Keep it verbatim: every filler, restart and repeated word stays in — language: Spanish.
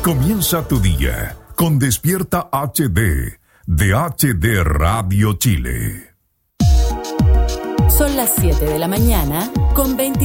Comienza tu día con Despierta H D de H D Radio Chile. Son las siete de la mañana con veinte